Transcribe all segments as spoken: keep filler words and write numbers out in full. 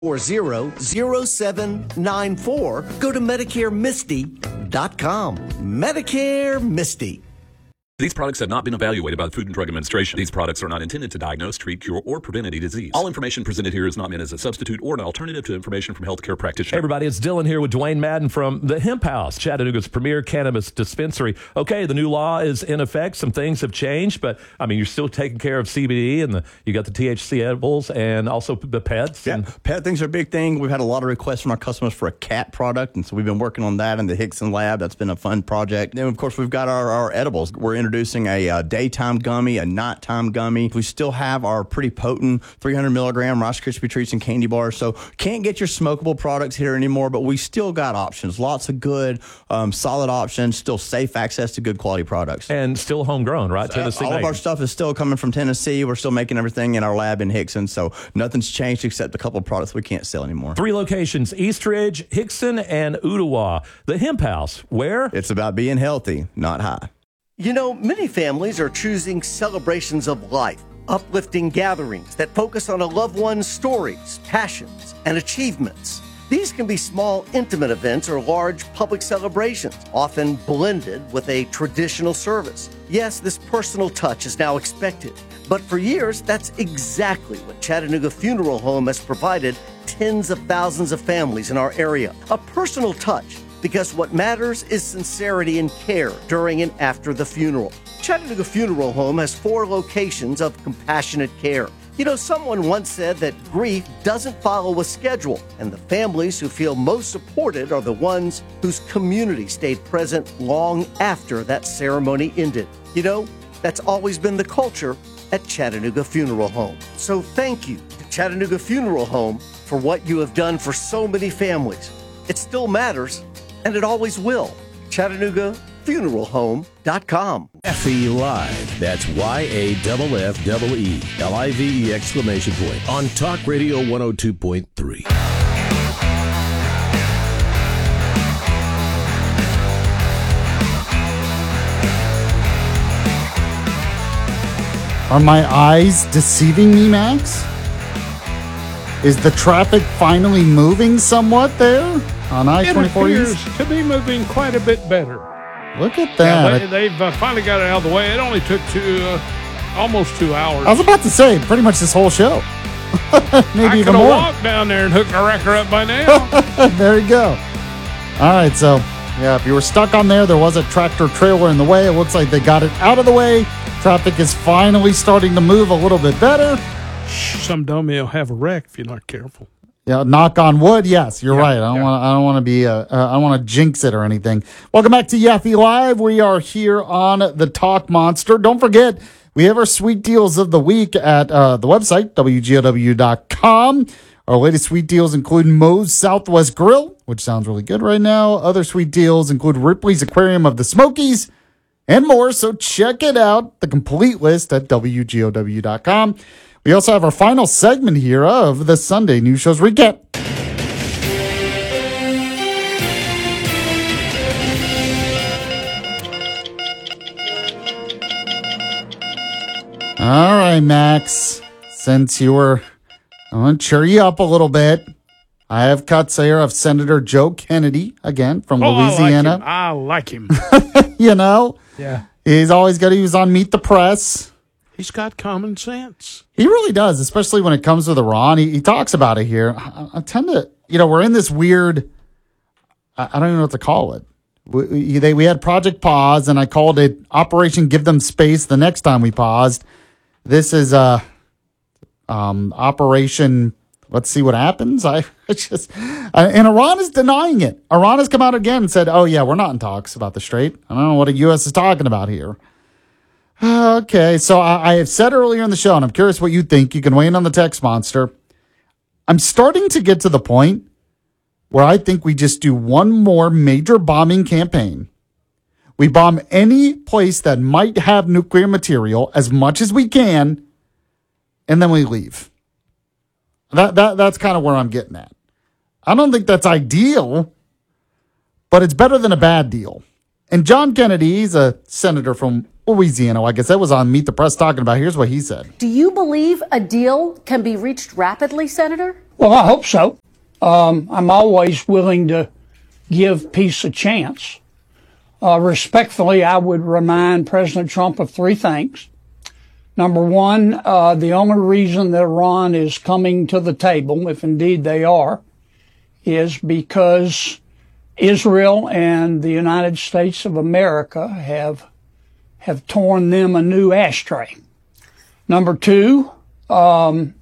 four zero zero seven nine four. Go to Medicare Misty dot com. Medicare Misty. These products have not been evaluated by the Food and Drug Administration. These products are not intended to diagnose, treat, cure, or prevent any disease. All information presented here is not meant as a substitute or an alternative to information from healthcare practitioners. Hey everybody, it's Dylan here with Dwayne Madden from the Hemp House, Chattanooga's premier cannabis dispensary. Okay, the new law is in effect. Some things have changed, but I mean, you're still taking care of C B D, and the, you got the T H C edibles and also the pets. Yeah, and pet things are a big thing. We've had a lot of requests from our customers for a cat product, and so we've been working on that in the Hickson lab. That's been a fun project. Then, of course, we've got our, our edibles. We're introducing a uh, daytime gummy, a nighttime gummy. We still have our pretty potent three hundred milligram Rice Krispie treats and candy bars. So can't get your smokable products here anymore, but we still got options. Lots of good, um, solid options. Still safe access to good quality products. And still homegrown, right? Tennessee. Uh, all made. of our stuff is still coming from Tennessee. We're still making everything in our lab in Hickson. So nothing's changed except a couple of products we can't sell anymore. Three locations: Eastridge, Hickson, and Ooltewah. The Hemp House, where? It's about being healthy, not high. You know, many families are choosing celebrations of life, uplifting gatherings that focus on a loved one's stories, passions, and achievements. These can be small, intimate events or large public celebrations, often blended with a traditional service. Yes, this personal touch is now expected, but for years, that's exactly what Chattanooga Funeral Home has provided tens of thousands of families in our area. A personal touch, because what matters is sincerity and care during and after the funeral. Chattanooga Funeral Home has four locations of compassionate care. You know, someone once said that grief doesn't follow a schedule, and the families who feel most supported are the ones whose community stayed present long after that ceremony ended. You know, that's always been the culture at Chattanooga Funeral Home. So thank you to Chattanooga Funeral Home for what you have done for so many families. It still matters, and it always will. Chattanooga Funeral Home dot com. F E Live. That's Y A F F E E L I V E exclamation point on Talk Radio one oh two point three. Are my eyes deceiving me, Max? Is the traffic finally moving somewhat there on I twenty-four East? It appears to be moving quite a bit better. Look at that. Yeah, they, they've uh, finally got it out of the way. It only took two, uh, almost two hours. I was about to say, pretty much this whole show. Maybe I even could have more. walked down there and hooked my wrecker up by now. There you go. All right, so, yeah, if you were stuck on there, there was a tractor trailer in the way. It looks like they got it out of the way. Traffic is finally starting to move a little bit better. Some dummy will have a wreck if you're not careful. Yeah, knock on wood. Yes, you're yeah, right. I don't yeah. want. I don't want to be. Uh, uh, I don't want to jinx it or anything. Welcome back to Yaffe Live. We are here on the Talk Monster. Don't forget, we have our sweet deals of the week at uh, the website W G O W dot com. Our latest sweet deals include Moe's Southwest Grill, which sounds really good right now. Other sweet deals include Ripley's Aquarium of the Smokies and more. So check it out. The complete list at W G O W dot com. We also have our final segment here of the Sunday News Shows Recap. All right, Max. Since you were, I'm going to cheer you up a little bit. I have cuts here of Senator Joe Kennedy, again, from Oh, Louisiana. I like him. I like him. You know? Yeah. He's always got, he was on Meet the Press. He's got common sense. He really does, especially when it comes with Iran. He, he talks about it here. I, I tend to, you know, we're in this weird, I, I don't even know what to call it. We, we, they, we had Project Pause, and I called it Operation Give Them Space the next time we paused. This is uh, um, Operation, let's see what happens. I just, uh, and Iran is denying it. Iran has come out again and said, oh, yeah, we're not in talks about the Strait. I don't know what the U S is talking about here. Okay, so I, I have said earlier in the show, and I'm curious what you think. You can weigh in on the text monster. I'm starting to get to the point where I think we just do one more major bombing campaign. We bomb any place that might have nuclear material as much as we can, and then we leave. That that that's kind of where I'm getting at. I don't think that's ideal, but it's better than a bad deal. And John Kennedy, he's a senator from Louisiana, I guess that was on Meet the Press talking about. Here's what he said. Do you believe a deal can be reached rapidly, Senator? Well, I hope so. Um, I'm always willing to give peace a chance. Uh, respectfully, I would remind President Trump of three things. Number one, uh, the only reason that Iran is coming to the table, if indeed they are, is because Israel and the United States of America have have torn them a new ashtray. Number two, um,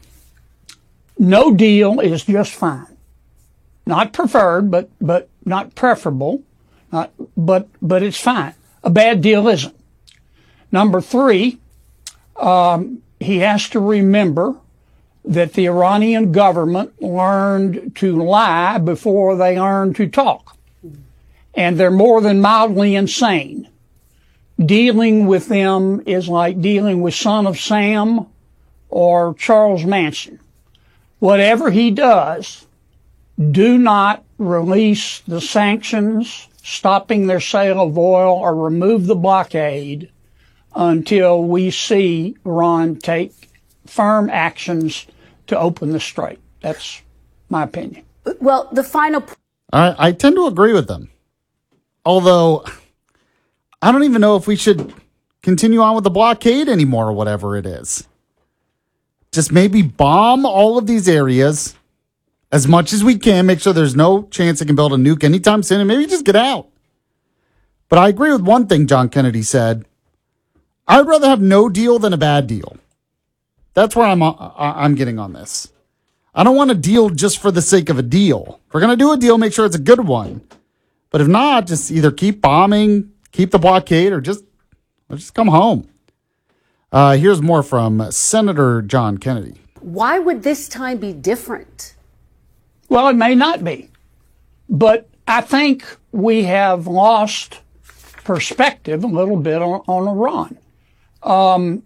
no deal is just fine. Not preferred, but but not preferable. Not, but but it's fine. A bad deal isn't. Number three, um, he has to remember that the Iranian government learned to lie before they learned to talk. And they're more than mildly insane. Dealing with them is like dealing with Son of Sam or Charles Manson. Whatever he does, do not release the sanctions, stopping their sale of oil, or remove the blockade until we see Iran take firm actions to open the strait. That's my opinion. Well, the final... I, I tend to agree with them. Although, I don't even know if we should continue on with the blockade anymore or whatever it is. Just maybe bomb all of these areas as much as we can, make sure there's no chance they can build a nuke anytime soon, and maybe just get out. But I agree with one thing John Kennedy said. I'd rather have no deal than a bad deal. That's where I'm I'm getting on this. I don't want a deal just for the sake of a deal. If we're going to do a deal, make sure it's a good one. But if not, just either keep bombing, keep the blockade, or just, or just come home. Uh, here's more from Senator John Kennedy. Why would this time be different? Well, it may not be. But I think we have lost perspective a little bit on, on Iran. Um,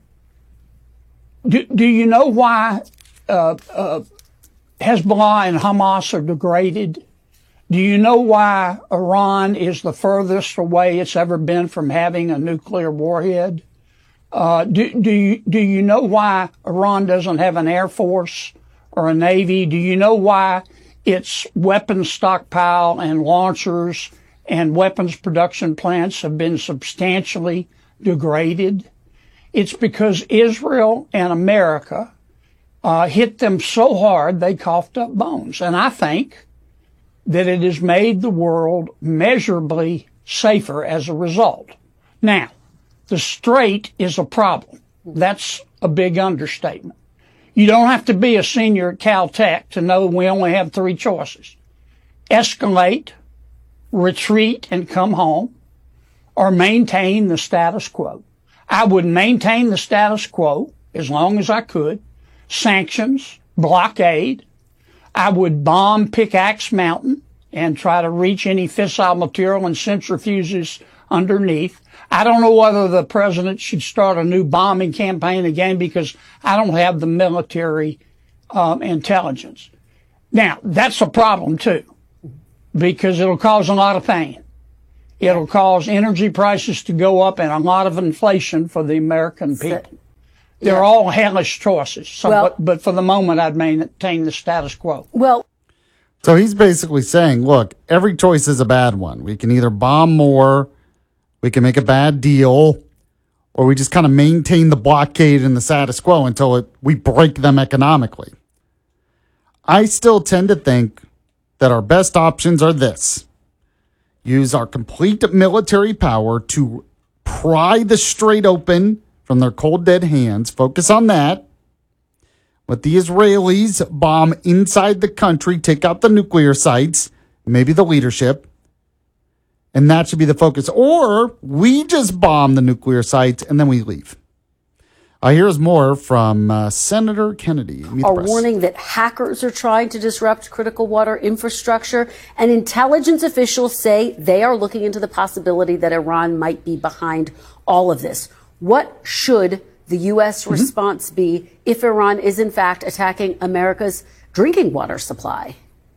do, do you know why uh, uh, Hezbollah and Hamas are degraded? Do you know why Iran is the furthest away it's ever been from having a nuclear warhead? Uh, do, do you, do you know why Iran doesn't have an air force or a navy? Do you know why its weapons stockpile and launchers and weapons production plants have been substantially degraded? It's because Israel and America uh, hit them so hard they coughed up bones. And I think that it has made the world measurably safer as a result. Now, the strait is a problem. That's a big understatement. You don't have to be a senior at Caltech to know we only have three choices. Escalate, retreat, and come home, or maintain the status quo. I would maintain the status quo as long as I could. Sanctions, blockade. I would bomb Pickaxe Mountain and try to reach any fissile material and centrifuges underneath. I don't know whether the president should start a new bombing campaign again because I don't have the military um, intelligence. Now, that's a problem too, because it'll cause a lot of pain. It'll cause energy prices to go up and a lot of inflation for the American people. They're yeah. all hellish choices. So, well, but, but for the moment, I'd maintain the status quo. Well, so he's basically saying, look, every choice is a bad one. We can either bomb more, we can make a bad deal, or we just kind of maintain the blockade and the status quo until it, we break them economically. I still tend to think that our best options are this. Use our complete military power to pry the strait open from their cold, dead hands. Focus on that. Let the Israelis bomb inside the country, take out the nuclear sites, maybe the leadership. And that should be the focus. Or we just bomb the nuclear sites and then we leave. Uh, here's more from uh, Senator Kennedy. Are warning that hackers are trying to disrupt critical water infrastructure, and intelligence officials say they are looking into the possibility that Iran might be behind all of this. What should the U S mm-hmm. response be if Iran is in fact attacking America's drinking water supply?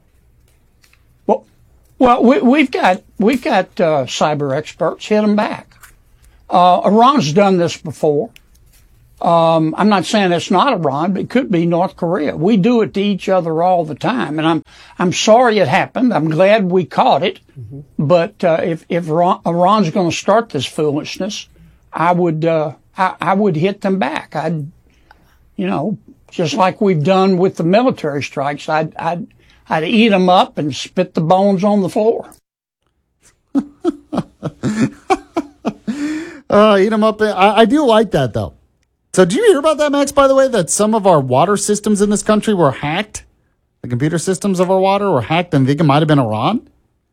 Well, well, we, we've got we've got uh, cyber experts. Hit them back. Uh, Iran's done this before. Um, I'm not saying it's not Iran, but it could be North Korea. We do it to each other all the time, and I'm I'm sorry it happened. I'm glad we caught it. Mm-hmm. But uh, if if Iran, Iran's going to start this foolishness, I would uh, I, I would hit them back. I'd you know just like we've done with the military strikes. I'd I'd I'd eat them up and spit the bones on the floor. uh, eat them up. I, I do like that though. So did you hear about that, Max, by the way, that some of our water systems in this country were hacked? The computer systems of our water were hacked, and I think it might have been Iran?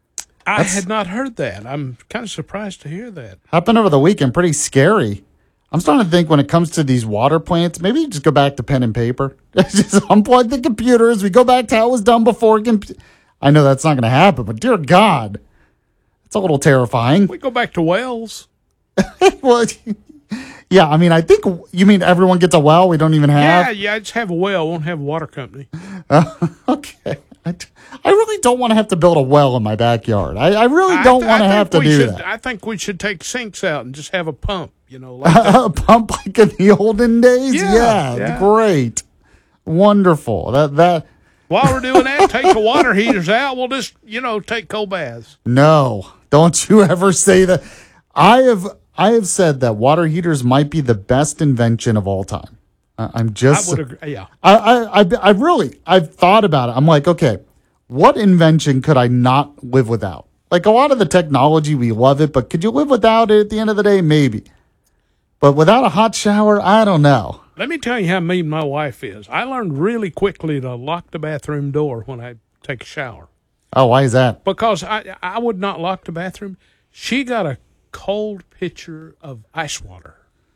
I That's, had not heard that. I'm kind of surprised to hear that. Happened over the weekend. Pretty scary. I'm starting to think when it comes to these water plants, maybe you just go back to pen and paper. Just unplug the computers. We go back to how it was done before. I know that's not going to happen, but dear God, it's a little terrifying. We go back to wells. Well, yeah, I mean, I think you mean everyone gets a well we don't even have? Yeah, yeah, I just have a well, won't have a water company. Uh, okay. I, I really don't want to have to build a well in my backyard. I, I really don't want to have to do should, that. I think we should take sinks out and just have a pump, you know. Like a pump like in the olden days? Yeah, yeah, yeah. Great. Wonderful. That that. While we're doing that, take the water heaters out. We'll just, you know, take cold baths. No, don't you ever say that. I have... I have said that water heaters might be the best invention of all time. Uh, I'm just, I would agree. Yeah. I, I, I, I really, I've thought about it. I'm like, okay, what invention could I not live without? Like a lot of the technology, we love it, but could you live without it at the end of the day? Maybe. But without a hot shower, I don't know. Let me tell you how mean my wife is. I learned really quickly to lock the bathroom door when I take a shower. Oh, why is that? Because I, I would not lock the bathroom. She got a cold pitcher of ice water,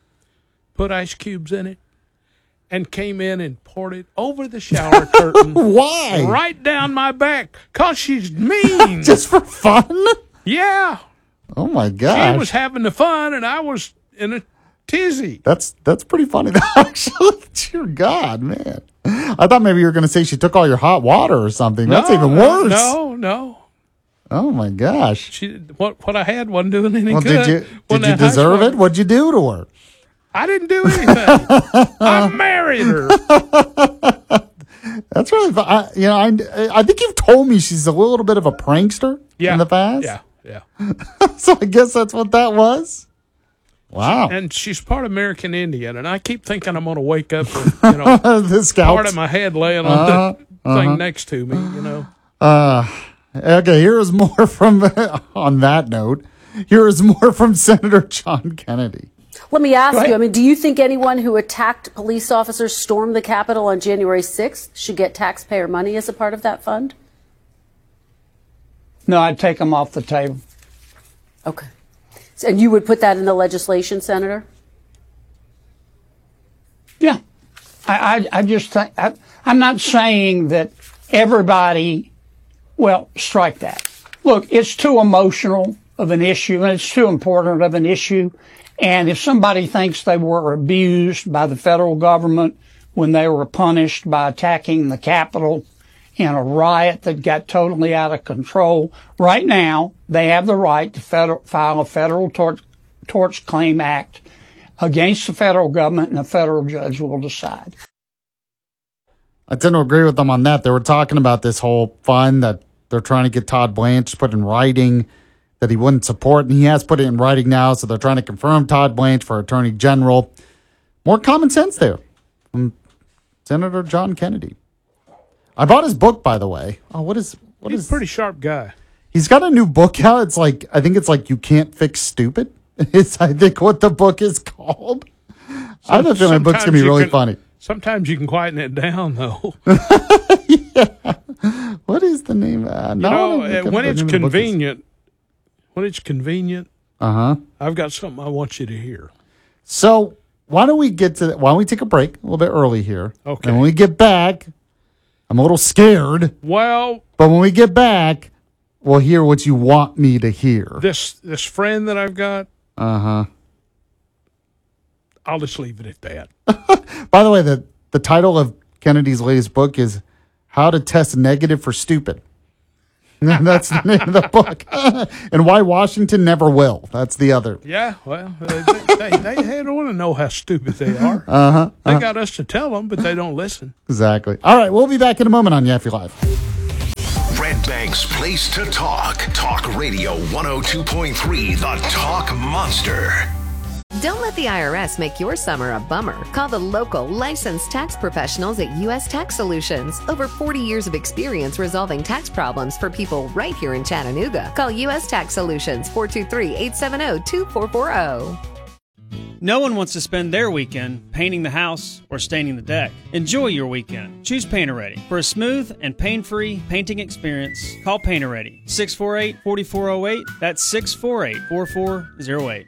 put ice cubes in it, and came in and poured it over the shower curtain. Why? Right down my back. Because she's mean. Just for fun? Yeah. Oh, my gosh. She was having the fun, and I was in a tizzy. That's that's pretty funny, actually. Dear God, man. I thought maybe you were going to say she took all your hot water or something. No, That's even worse. No, no. Oh, my gosh. She, what what I had wasn't doing any well, good. Did you, did you deserve it? What'd you do to her? I didn't do anything. I married her. That's really fun. I, you know, I, I think you've told me she's a little bit of a prankster yeah. in the past. Yeah, yeah. So I guess that's what that was. Wow. And she's part American Indian, and I keep thinking I'm going to wake up with, you know, the scouts. part of my head laying on uh, the uh-huh. thing next to me, you know. Uh, okay, here is more from, on that note, here is more from Senator John Kennedy. Let me ask you, I mean, do you think anyone who attacked police officers, stormed the Capitol on January sixth should get taxpayer money as a part of that fund? No, I'd take them off the table. Okay. So, and you would put that in the legislation, Senator? Yeah. I, I, I just think, I, I'm not saying that everybody, well, strike that. Look, it's too emotional of an issue, and it's too important of an issue. And if somebody thinks they were abused by the federal government when they were punished by attacking the Capitol in a riot that got totally out of control, right now they have the right to federal, file a federal tort, torts claim act against the federal government, and a federal judge will decide. I tend to agree with them on that. They were talking about this whole fund that they're trying to get Todd Blanche to put in writing that he wouldn't support, and he has put it in writing now, so they're trying to confirm Todd Blanche for Attorney General. More common sense there from Senator John Kennedy. I bought his book, by the way. Oh, what is what He's is? a pretty sharp guy. He's got a new book out. It's like I think it's like You Can't Fix Stupid. It's I think what the book is called. Some, I have a feeling the book's gonna be really can, funny. Sometimes you can quieten it down, though. Yeah. What is the name? Uh, you no, know, when it's convenient. When it's convenient, uh-huh. I've got something I want you to hear. So why don't we get to why don't we take a break a little bit early here? Okay. And when we get back, I'm a little scared. Well, but when we get back, we'll hear what you want me to hear. This this friend that I've got, uh-huh. I'll just leave it at that. By the way, the, the title of Kennedy's latest book is How to Test Negative for Stupid. That's the name of the book. And why Washington never will. That's the other. Yeah, well, they, they, they, they don't want to know how stupid they are. Uh-huh, uh-huh. They got us to tell them, but they don't listen. Exactly. All right, we'll be back in a moment on Yaffe Live. Red Bank's place to talk. Talk Radio one oh two point three, the Talk Monster. Don't let the I R S make your summer a bummer. Call the local licensed tax professionals at U S Tax Solutions. Over forty years of experience resolving tax problems for people right here in Chattanooga. Call U S Tax Solutions, four two three, eight seven zero, two four four zero. No one wants to spend their weekend painting the house or staining the deck. Enjoy your weekend. Choose Painter-Ready. For a smooth and pain-free painting experience, call Painter-Ready. six four eight, four four zero eight. That's six four eight, four four zero eight.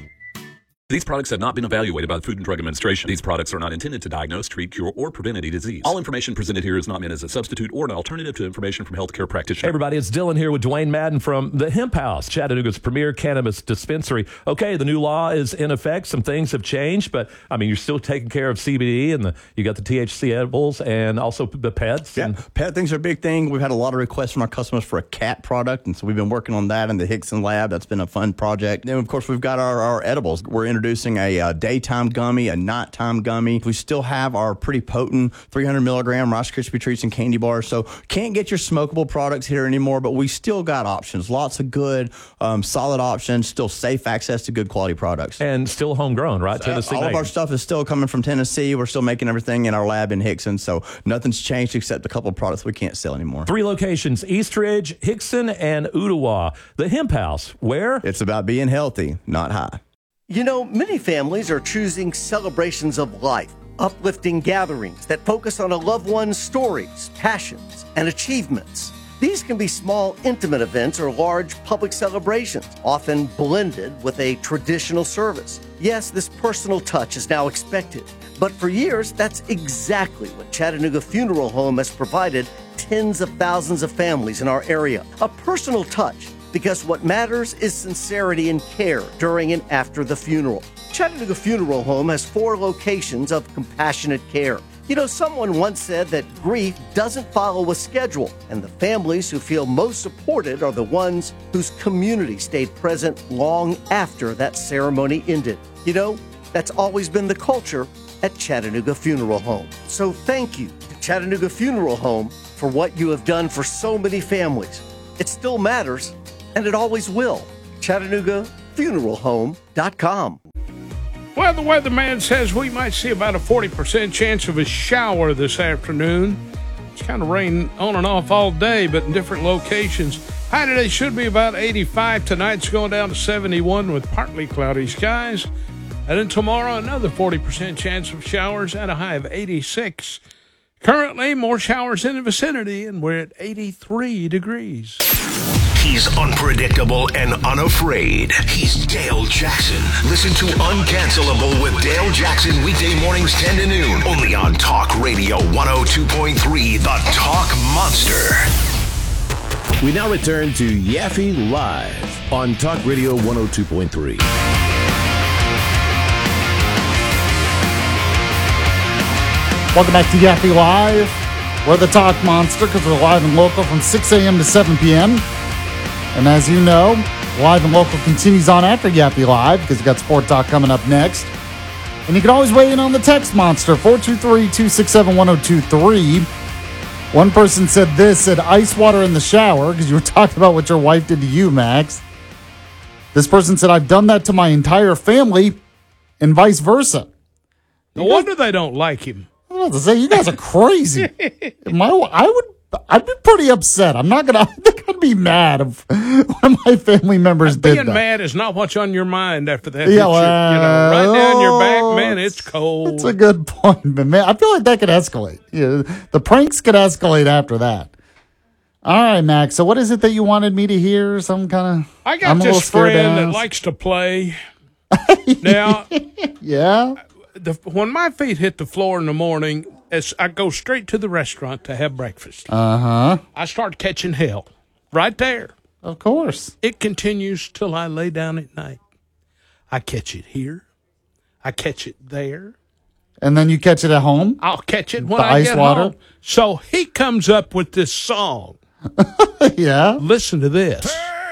These products have not been evaluated by the Food and Drug Administration. These products are not intended to diagnose, treat, cure, or prevent any disease. All information presented here is not meant as a substitute or an alternative to information from healthcare practitioners. Hey everybody, it's Dylan here with Dwayne Madden from the Hemp House, Chattanooga's premier cannabis dispensary. Okay, the new law is in effect. Some things have changed, but I mean, you're still taking care of C B D, and the, you got the T H C edibles and also the pets. Yeah, and, pet things are a big thing. We've had a lot of requests from our customers for a cat product, and so we've been working on that in the Hickson lab. That's been a fun project. Then, of course, we've got our, our edibles. We're introducing a, a daytime gummy, a nighttime gummy. We still have our pretty potent three hundred milligram Rice Krispie treats and candy bars. So can't get your smokable products here anymore, but we still got options. Lots of good, um, solid options. Still safe access to good quality products. And still homegrown, right? So, Tennessee. all made. of our stuff is still coming from Tennessee. We're still making everything in our lab in Hickson. So nothing's changed except a couple of products we can't sell anymore. Three locations: Eastridge, Hickson, and Ottawa. The Hemp House. Where? It's about being healthy, not high. You know, many families are choosing celebrations of life, uplifting gatherings that focus on a loved one's stories, passions, and achievements. These can be small, intimate events or large public celebrations, often blended with a traditional service. Yes, this personal touch is now expected, but for years, that's exactly what Chattanooga Funeral Home has provided tens of thousands of families in our area. A personal touch, because what matters is sincerity and care during and after the funeral. Chattanooga Funeral Home has four locations of compassionate care. You know, someone once said that grief doesn't follow a schedule, and the families who feel most supported are the ones whose community stayed present long after that ceremony ended. You know, that's always been the culture at Chattanooga Funeral Home. So thank you to Chattanooga Funeral Home for what you have done for so many families. It still matters, and it always will. Chattanooga Funeral Home dot com. Well, the weatherman says we might see about a forty percent chance of a shower this afternoon. It's kind of rain on and off all day, but in different locations. High today should be about eighty-five. Tonight's going down to seventy-one with partly cloudy skies. And then tomorrow, another forty percent chance of showers at a high of eighty-six. Currently, more showers in the vicinity, and we're at eighty-three degrees. He's unpredictable and unafraid. He's Dale Jackson. Listen to Uncancelable with Dale Jackson weekday mornings ten to noon. Only on Talk Radio one oh two point three, the Talk Monster. We now return to Yaffe Live on Talk Radio one oh two point three. Welcome back to Yaffe Live. We're the Talk Monster because we're live and local from six a.m. to seven p.m. And as you know, Live and Local continues on after Yaffe Live because we've got Sport Talk coming up next. And you can always weigh in on the text monster, four two three, two six seven, one oh two three. One person said this, said ice water in the shower, because you were talking about what your wife did to you, Max. This person said, I've done that to my entire family and vice versa. No wonder they don't like him. I was about to say, you guys are crazy. my, I would, I'd be pretty upset. I'm not gonna. I think I'd be mad if one of my family members and did being that. mad is not what's on your mind after that. Yeah, well, you know, right down your back, man. It's cold. That's a good point, but man, I feel like that could escalate. Yeah, the pranks could escalate after that. All right, Max. So, what is it that you wanted me to hear? Some kind of. I got this friend that likes to play. Now, yeah. The, when my feet hit the floor in the morning, as I go straight to the restaurant to have breakfast. Uh huh. I start catching hell right there. Of course. It continues till I lay down at night. I catch it here. I catch it there. And then you catch it at home? I'll catch it when the I ice get water? home. So he comes up with this song. Yeah. Listen to this.